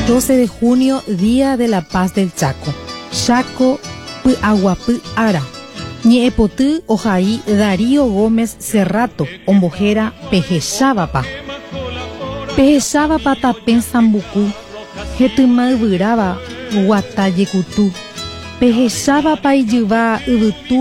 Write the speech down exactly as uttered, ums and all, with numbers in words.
doce de junio, Día de la Paz del Chaco. Chaco Pyaguapy Ara. Ñe'ẽpoty ohai Darío Gómez Cerrato, ombojéra Pehecháva-pa. Pehecháva-pa tape Sambuku, hetymá yvyráva guata jekutu. Pehecháva-pa ijyva yvytu